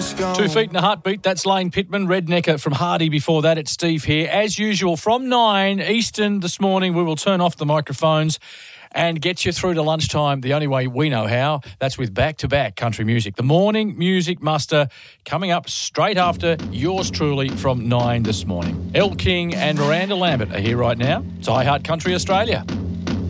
2 feet and a heartbeat. That's Lane Pittman. Rednecker from Hardy before that. It's Steve here. As usual, from 9 Eastern this morning, we will turn off the microphones and get you through to lunchtime the only way we know how. That's with back-to-back country music. The Morning Music Muster coming up straight after yours truly from 9 this morning. Elle King and Miranda Lambert are here right now. It's I Heart Country Australia.